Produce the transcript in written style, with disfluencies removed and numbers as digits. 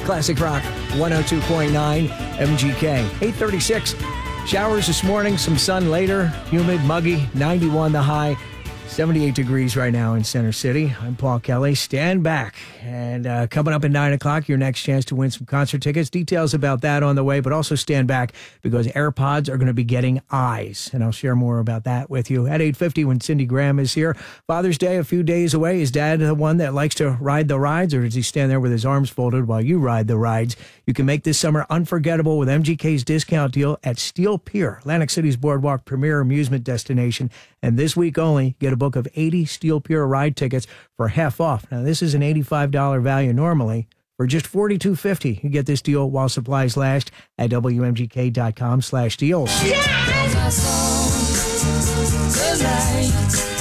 Classic Rock 102.9 MGK. 8:36. Showers this morning, some sun later, humid, muggy, 91 the high, 78 degrees right now in Center City. I'm Paul Kelly. Stand back. And coming up at 9 o'clock, your next chance to win some concert tickets. Details about that on the way, but also stand back because AirPods are going to be getting eyes. And I'll share more about that with you at 8:50 when Cindy Graham is here. Father's Day a few days away. Is Dad the one that likes to ride the rides, or does he stand there with his arms folded while you ride the rides? You can make this summer unforgettable with MGK's discount deal at Steel Pier, Atlantic City's boardwalk premier amusement destination. And this week only, get a book of 80 Steel Pier ride tickets for half off. Now, this is an $85 value normally. For just $42.50, you get this deal while supplies last at WMGK.com/deals. Yeah!